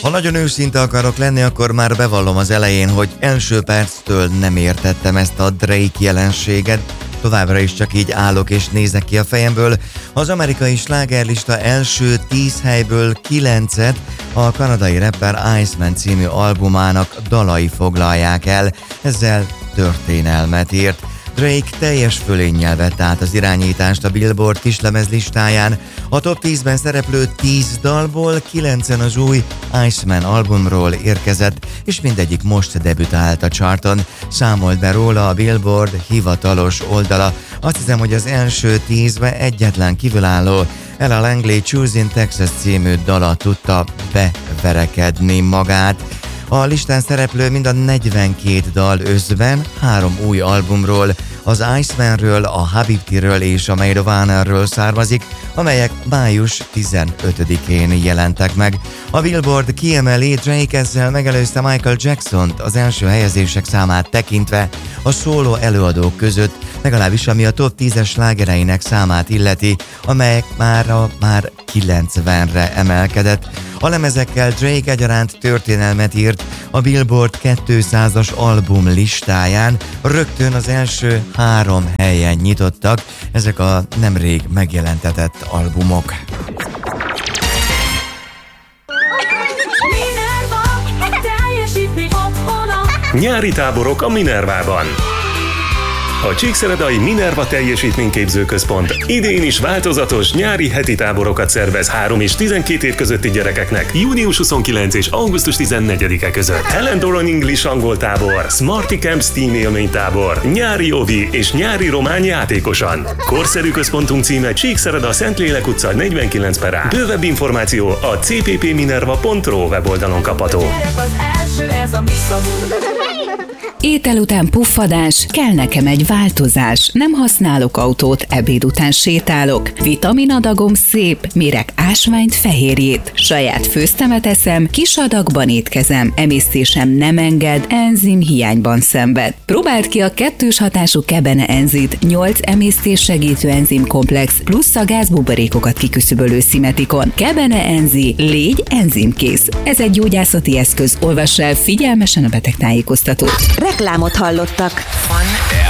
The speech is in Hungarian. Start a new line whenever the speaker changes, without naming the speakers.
Ha nagyon őszinte akarok lenni, akkor már bevallom az elején, hogy első perctől nem értettem ezt a Drake jelenséget. Továbbra is csak így állok és nézek ki a fejemből. Az amerikai slágerlista első 10 helyből 9-et a kanadai rapper Iceman című albumának dalai foglalják el. Ezzel történelmet írt. Drake teljes fölénnyel vett át az irányítást a Billboard kislemez listáján. A top 10-ben szereplő 10 dalból 9-en az új Iceman albumról érkezett, és mindegyik most debütált a charton. Számolt be róla a Billboard hivatalos oldala. Azt hiszem, hogy az első 10-be egyetlen kívülálló Ella Langley Choose in Texas című dala tudta beverekedni magát. A listán szereplő mind a 42 dal összben 3 új albumról, az Icemanről, a Habibtiről és a Made of Honorről származik, amelyek május 15-én jelentek meg. A Billboard kiemeli, Drake ezzel megelőzte Michael Jacksont az első helyezések számát tekintve a szóló előadók között, legalábbis ami a top 10-es slágereinek számát illeti, amelyek már 90-re emelkedett. A lemezekkel Drake egyaránt történelmet írt a Billboard 200-as album listáján, rögtön az első 3 helyen nyitottak ezek a nemrég megjelentetett albumok.
Nyári táborok a Minervában. A Csíkszeredai Minerva Teljesítményképző Központ idén is változatos nyári heti táborokat szervez 3 és 12 év közötti gyerekeknek június 29 és augusztus 14-e között. Helen Doran English angol tábor, Smarty Camp Steam élménytábor, nyári ovi és nyári román játékosan. Korszerű központunk címe Csíkszereda Szentlélek utca 49/A. Bővebb információ a cppminerva.ro weboldalon kapható.
Étel után puffadás, kell nekem egy változás. Nem használok autót, ebéd után sétálok. Vitaminadagom szép, mérek ásványt, fehérjét. Saját főztemet eszem, kis adagban étkezem. Emésztésem nem enged, enzim hiányban szenved. Próbáld ki a kettős hatású Kebene Enzit, 8 emésztés segítő enzimkomplex plusz a gázbuborékokat kiküszöbölő szimetikon. Kebene Enzi, légy enzimkész. Ez egy gyógyászati eszköz, olvass el figyelmesen a betegtájékoztatót.
Reklámot hallottak.